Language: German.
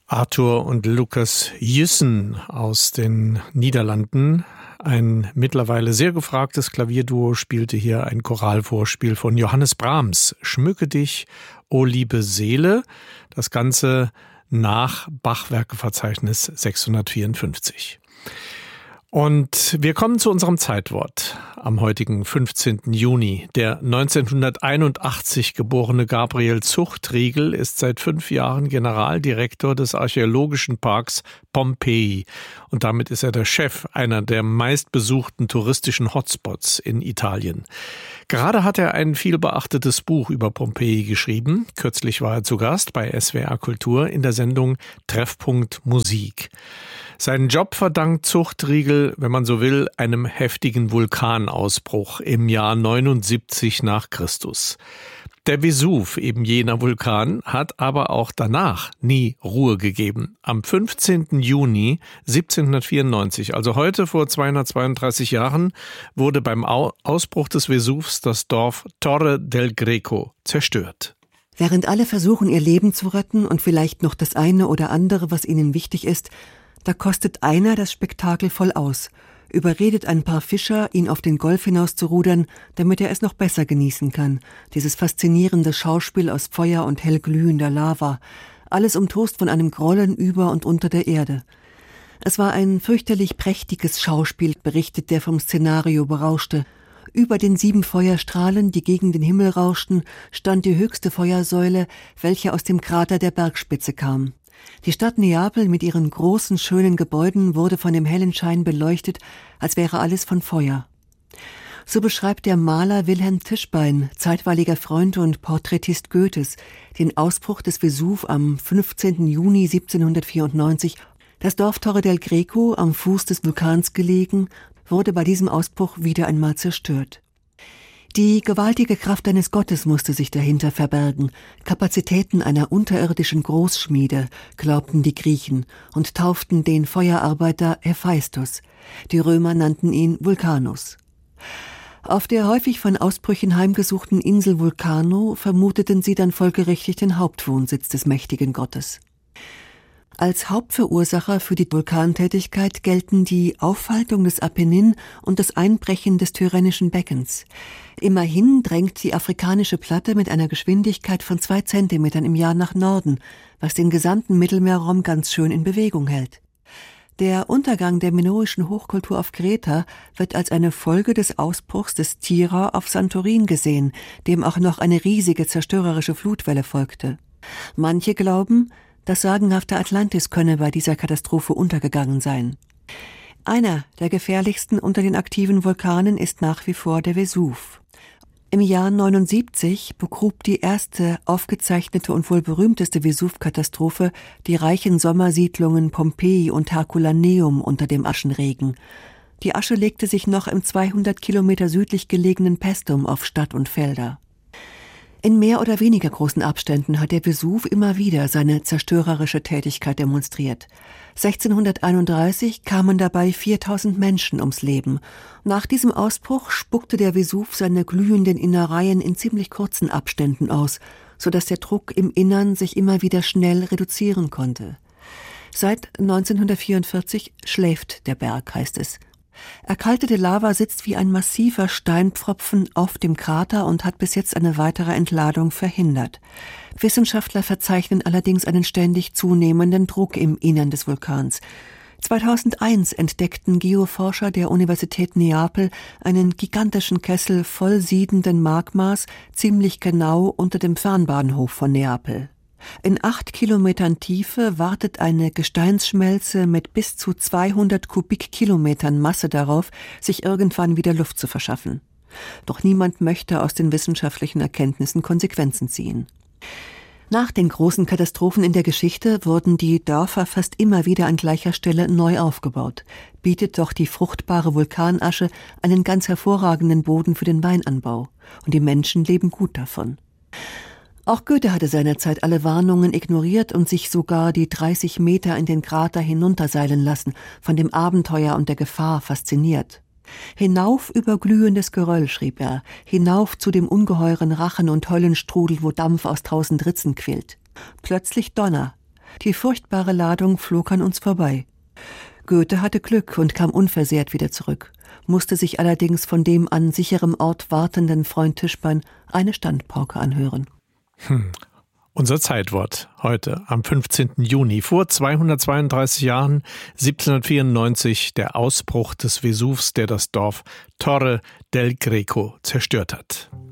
Arthur und Lucas Jussen aus den Niederlanden. Ein mittlerweile sehr gefragtes Klavierduo spielte hier ein Choralvorspiel von Johannes Brahms. Schmücke dich, o liebe Seele. Das Ganze nach Bachwerkeverzeichnis 654. Und wir kommen zu unserem Zeitwort am heutigen 15. Juni. Der 1981 geborene Gabriel Zuchtriegel ist seit 5 Jahren Generaldirektor des Archäologischen Parks Pompeji. Und damit ist er der Chef einer der meistbesuchten touristischen Hotspots in Italien. Gerade hat er ein vielbeachtetes Buch über Pompeji geschrieben. Kürzlich war er zu Gast bei SWR Kultur in der Sendung Treffpunkt Musik. Seinen Job verdankt Zuchtriegel, wenn man so will, einem heftigen Vulkanausbruch im Jahr 79 nach Christus. Der Vesuv, eben jener Vulkan, hat aber auch danach nie Ruhe gegeben. Am 15. Juni 1794, also heute vor 232 Jahren, wurde beim Ausbruch des Vesuvs das Dorf Torre del Greco zerstört. Während alle versuchen, ihr Leben zu retten und vielleicht noch das eine oder andere, was ihnen wichtig ist, da kostet einer das Spektakel voll aus, überredet ein paar Fischer, ihn auf den Golf hinaus zu rudern, damit er es noch besser genießen kann. Dieses faszinierende Schauspiel aus Feuer und hellglühender Lava, alles umtost von einem Grollen über und unter der Erde. Es war ein fürchterlich prächtiges Schauspiel, berichtet der vom Szenario Berauschte. Über den 7 Feuerstrahlen, die gegen den Himmel rauschten, stand die höchste Feuersäule, welche aus dem Krater der Bergspitze kam. Die Stadt Neapel mit ihren großen, schönen Gebäuden wurde von dem hellen Schein beleuchtet, als wäre alles von Feuer. So beschreibt der Maler Wilhelm Tischbein, zeitweiliger Freund und Porträtist Goethes, den Ausbruch des Vesuv am 15. Juni 1794. Das Dorf Torre del Greco, am Fuß des Vulkans gelegen, wurde bei diesem Ausbruch wieder einmal zerstört. Die gewaltige Kraft eines Gottes musste sich dahinter verbergen, Kapazitäten einer unterirdischen Großschmiede, glaubten die Griechen und tauften den Feuerarbeiter Hephaistos. Die Römer nannten ihn Vulcanus. Auf der häufig von Ausbrüchen heimgesuchten Insel Vulcano vermuteten sie dann folgerichtig den Hauptwohnsitz des mächtigen Gottes. Als Hauptverursacher für die Vulkantätigkeit gelten die Aufhaltung des Apennin und das Einbrechen des Tyrrhenischen Beckens. Immerhin drängt die afrikanische Platte mit einer Geschwindigkeit von 2 Zentimetern im Jahr nach Norden, was den gesamten Mittelmeerraum ganz schön in Bewegung hält. Der Untergang der minoischen Hochkultur auf Kreta wird als eine Folge des Ausbruchs des Tira auf Santorin gesehen, dem auch noch eine riesige zerstörerische Flutwelle folgte. Manche glauben, das sagenhafte Atlantis könne bei dieser Katastrophe untergegangen sein. Einer der gefährlichsten unter den aktiven Vulkanen ist nach wie vor der Vesuv. Im Jahr 79 begrub die erste aufgezeichnete und wohl berühmteste Vesuv-Katastrophe die reichen Sommersiedlungen Pompeji und Herculaneum unter dem Aschenregen. Die Asche legte sich noch im 200 Kilometer südlich gelegenen Paestum auf Stadt und Felder. In mehr oder weniger großen Abständen hat der Vesuv immer wieder seine zerstörerische Tätigkeit demonstriert. 1631 kamen dabei 4000 Menschen ums Leben. Nach diesem Ausbruch spuckte der Vesuv seine glühenden Innereien in ziemlich kurzen Abständen aus, sodass der Druck im Innern sich immer wieder schnell reduzieren konnte. Seit 1944 schläft der Berg, heißt es. Erkaltete Lava sitzt wie ein massiver Steinpfropfen auf dem Krater und hat bis jetzt eine weitere Entladung verhindert. Wissenschaftler verzeichnen allerdings einen ständig zunehmenden Druck im Innern des Vulkans. 2001 entdeckten Geoforscher der Universität Neapel einen gigantischen Kessel voll siedenden Magmas ziemlich genau unter dem Fernbahnhof von Neapel. In 8 Kilometern Tiefe wartet eine Gesteinsschmelze mit bis zu 200 Kubikkilometern Masse darauf, sich irgendwann wieder Luft zu verschaffen. Doch niemand möchte aus den wissenschaftlichen Erkenntnissen Konsequenzen ziehen. Nach den großen Katastrophen in der Geschichte wurden die Dörfer fast immer wieder an gleicher Stelle neu aufgebaut. Bietet doch die fruchtbare Vulkanasche einen ganz hervorragenden Boden für den Weinanbau. Und die Menschen leben gut davon. Auch Goethe hatte seinerzeit alle Warnungen ignoriert und sich sogar die 30 Meter in den Krater hinunterseilen lassen, von dem Abenteuer und der Gefahr fasziniert. Hinauf über glühendes Geröll, schrieb er, hinauf zu dem ungeheuren Rachen- und Höllenstrudel, wo Dampf aus 1000 Ritzen quillt. Plötzlich Donner. Die furchtbare Ladung flog an uns vorbei. Goethe hatte Glück und kam unversehrt wieder zurück, musste sich allerdings von dem an sicherem Ort wartenden Freund Tischbein eine Standpauke anhören. Unser Zeitwort heute am 15. Juni vor 232 Jahren, 1794, der Ausbruch des Vesuvs, der das Dorf Torre del Greco zerstört hat.